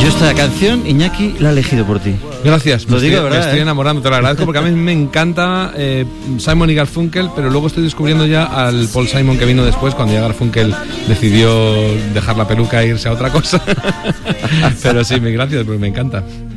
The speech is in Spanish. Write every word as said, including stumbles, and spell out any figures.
Yo esta canción, Iñaki, la he elegido por ti. Gracias, Lo me, digo, estoy, ¿verdad, me estoy eh? enamorando, te lo agradezco porque a mí me encanta eh, Simon y Garfunkel, pero luego estoy descubriendo ya al Paul Simon que vino después, cuando ya Garfunkel decidió dejar la peluca e irse a otra cosa. Pero sí, gracias, porque me encanta.